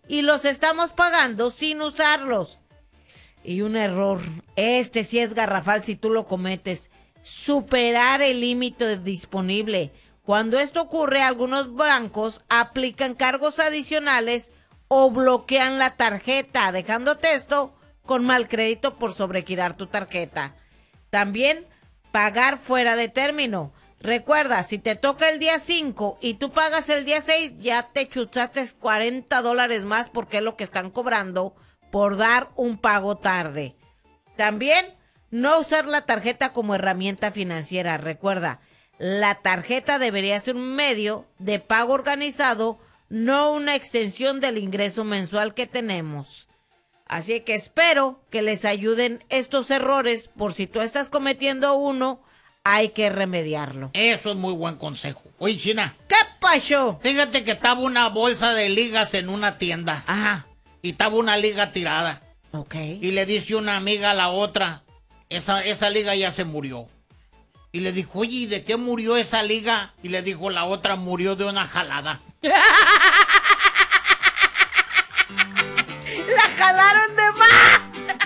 y los estamos pagando sin usarlos. Y un error, este sí es garrafal si tú lo cometes, superar el límite disponible. Cuando esto ocurre, algunos bancos aplican cargos adicionales o bloquean la tarjeta, dejándote esto con mal crédito por sobregirar tu tarjeta. También pagar fuera de término. Recuerda, si te toca el día 5 y tú pagas el día 6, ya te chuzaste $40 más porque es lo que están cobrando por dar un pago tarde. También, no usar la tarjeta como herramienta financiera. Recuerda, la tarjeta debería ser un medio de pago organizado, no una extensión del ingreso mensual que tenemos. Así que espero que les ayuden estos errores. Por si tú estás cometiendo uno, hay que remediarlo. Eso es muy buen consejo. Oye, China. ¿Qué pasó? Fíjate que estaba una bolsa de ligas en una tienda. Ajá. Y estaba una liga tirada. Ok. Y le dice una amiga a la otra, esa liga ya se murió. Y le dijo, oye, ¿y de qué murió esa liga? Y le dijo la otra, murió de una jalada.